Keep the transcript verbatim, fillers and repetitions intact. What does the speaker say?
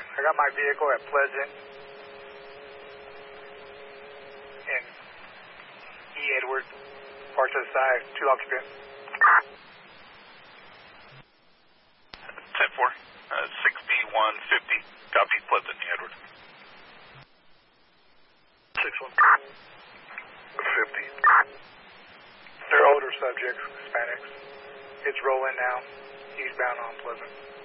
I got my vehicle at Pleasant and E. Edward, parked to the side, two occupant. ten four, uh, sixty-one fifty, copy, Pleasant, E. Edward. six one fifty. They're older subjects, Hispanics. It's rolling now, eastbound on Pleasant.